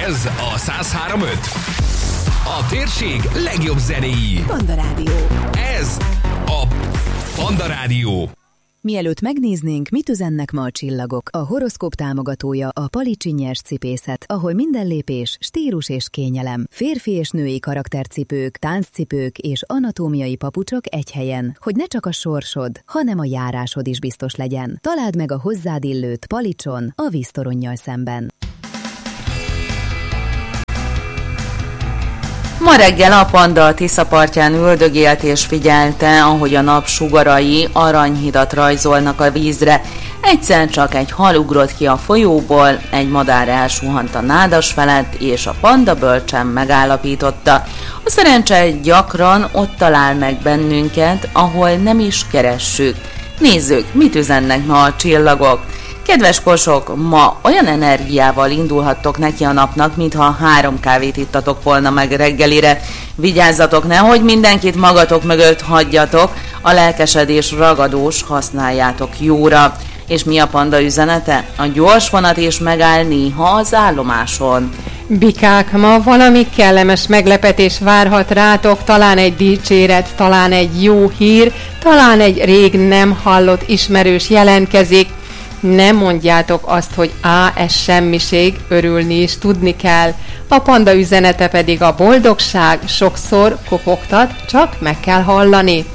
Ez a 103.5. A térség legjobb zenéi. Panda Rádió. Ez a Panda Rádió. Mielőtt megnéznénk, mit üzennek ma a csillagok, a horoszkóp támogatója a Palicsi Nyers Cipészet, ahol minden lépés stílus és kényelem. Férfi és női karaktercipők, tánccipők és anatómiai papucsok egy helyen, hogy ne csak a sorsod, hanem a járásod is biztos legyen. Találd meg a hozzád illőt Palicson, a víztoronnyal szemben. Ma reggel a Panda a Tisza partján üldögélt és figyelte, ahogy a nap sugarai aranyhidat rajzolnak a vízre. Egyszer csak egy hal ugrott ki a folyóból, egy madár elsuhant a nádas felett, és a panda bölcsen megállapította. A szerencse gyakran ott talál meg bennünket, ahol nem is keressük. Nézzük, mit üzennek ma a csillagok. Kedves kosok, ma olyan energiával indulhattok neki a napnak, mintha 3 kávét ittatok volna meg reggelire. Vigyázzatok, nehogy mindenkit magatok mögött hagyjatok, a lelkesedés ragadós használjátok jóra. És mi a panda üzenete? A gyors vonat is megáll néha az állomáson. Bikák, ma valami kellemes meglepetés várhat rátok, talán egy dicséret, talán egy jó hír, talán egy rég nem hallott ismerős jelentkezik. Nem mondjátok azt, hogy ez semmiség, örülni is tudni kell. A panda üzenete pedig a boldogság, sokszor kopogtat, csak meg kell hallani.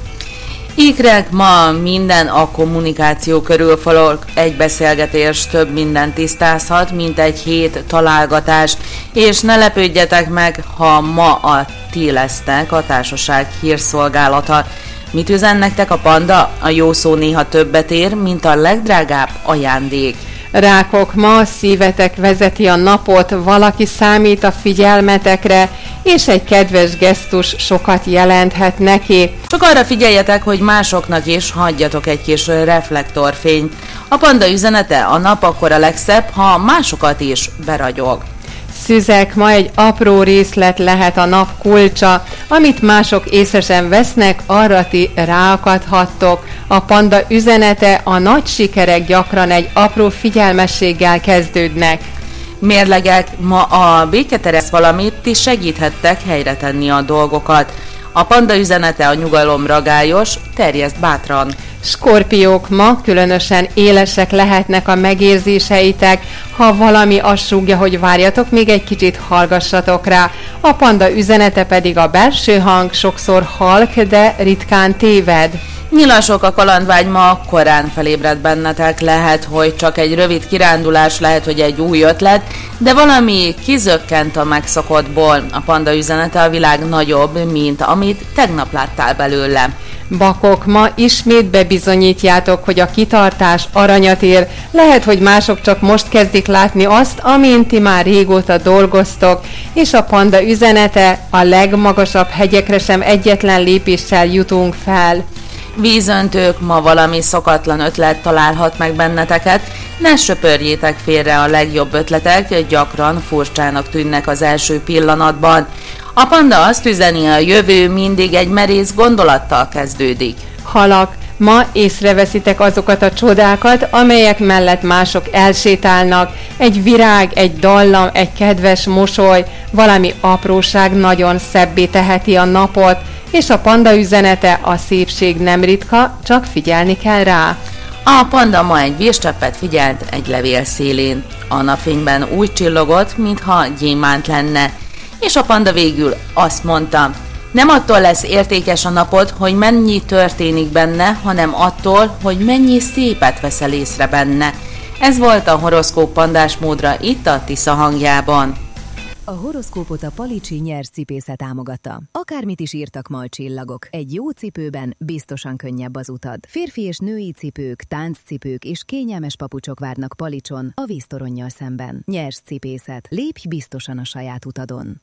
Ikrek, ma minden a kommunikáció körül forog, egy beszélgetés több mindent tisztázhat, mint egy hét találgatás, és ne lepődjetek meg, ha ma a ti lesztek a társaság hírszolgálata. Mit üzen nektek a panda? A jó szó néha többet ér, mint a legdrágább ajándék. Rákok, ma a szívetek vezeti a napot, valaki számít a figyelmetekre, és egy kedves gesztus sokat jelenthet neki. Csak arra figyeljetek, hogy másoknak is hagyjatok egy kis reflektorfényt. A panda üzenete: a nap akkor a legszebb, ha másokat is beragyog. Szüzek, ma egy apró részlet lehet a nap kulcsa, amit mások észre sem vesznek, arra ti ráakadhattok. A panda üzenete: a nagy sikerek gyakran egy apró figyelmességgel kezdődnek. Mérlegek, ma a béketeresz valamit, ti segíthettek helyre tenni a dolgokat. A panda üzenete: a nyugalom ragályos, terjeszt bátran. Skorpiók, ma különösen élesek lehetnek a megérzéseitek, ha valami azt rúgja, hogy várjatok, még egy kicsit hallgassatok rá. A panda üzenete pedig a belső hang, sokszor halk, de ritkán téved. Nyilasok, a kalandvágy ma korán felébred bennetek, lehet, hogy csak egy rövid kirándulás, lehet, hogy egy új ötlet, de valami kizökkent a megszokottból. A panda üzenete: a világ nagyobb, mint amit tegnap láttál belőle. Bakok, ma ismét bebizonyítjátok, hogy a kitartás aranyat ér. Lehet, hogy mások csak most kezdik látni azt, amint ti már régóta dolgoztok, és a panda üzenete: a legmagasabb hegyekre sem egyetlen lépéssel jutunk fel. Vízöntők, ma valami szokatlan ötlet találhat meg benneteket, ne söpörjétek félre a legjobb ötletek, gyakran furcsának tűnnek az első pillanatban. A panda azt üzeni: a jövő mindig egy merész gondolattal kezdődik. Halak, ma észreveszitek azokat a csodákat, amelyek mellett mások elsétálnak. Egy virág, egy dallam, egy kedves mosoly, valami apróság nagyon szebbé teheti a napot, és a panda üzenete: a szépség nem ritka, csak figyelni kell rá. A panda ma egy vízcseppet figyelt egy levél szélén. A napfényben úgy csillogott, mintha gyémánt lenne. És a panda végül azt mondta: nem attól lesz értékes a napod, hogy mennyi történik benne, hanem attól, hogy mennyi szépet veszel észre benne. Ez volt a horoszkóp pandás módra itt a Tisza hangjában. A horoszkópot a Palicsi Nyers Cipészet támogatta. Akármit is írtak ma a csillagok, egy jó cipőben biztosan könnyebb az utad. Férfi és női cipők, tánccipők és kényelmes papucsok várnak Palicson, a víztoronnyal szemben. Nyers Cipészet. Lépj biztosan a saját utadon.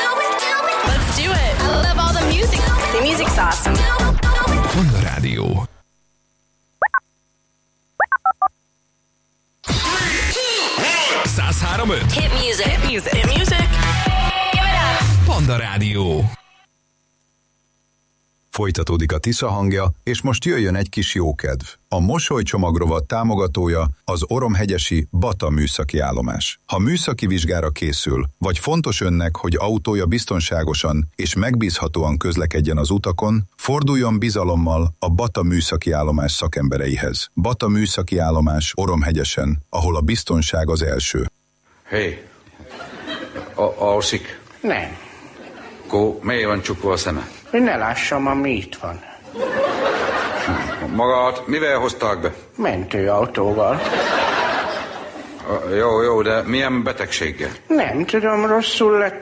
Let's do it. I love all the music. The music's awesome. Panda Rádió. Hit music. Hit music. Hit music. Give it up. Panda Rádió. Folytatódik a Tisza hangja, és most jöjjön egy kis jókedv. A mosolycsomagrovat támogatója az Oromhegyesi Bata műszaki állomás. Ha műszaki vizsgára készül, vagy fontos önnek, hogy autója biztonságosan és megbízhatóan közlekedjen az utakon, forduljon bizalommal a Bata műszaki állomás szakembereihez. Bata műszaki állomás Oromhegyesen, ahol a biztonság az első. Hé, alszik? Nem. Akkor miért van csukva a szeme? Hogy ne lássam, ami itt van. Magát mivel hozták be? Mentőautóval. Jó, de milyen betegséggel? Nem tudom, rosszul lett